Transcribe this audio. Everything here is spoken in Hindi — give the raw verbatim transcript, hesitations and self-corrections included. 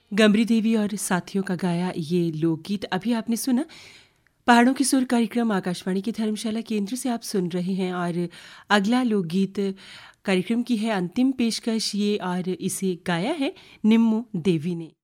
गमरी देवी और साथियों का गाया ये लोकगीत अभी आपने सुना। पहाड़ों की सुर कार्यक्रम आकाशवाणी की धर्मशाला केंद्र से आप सुन रहे हैं और अगला लोकगीत कार्यक्रम की है अंतिम पेशकश ये और इसे गाया है निम्मू देवी ने।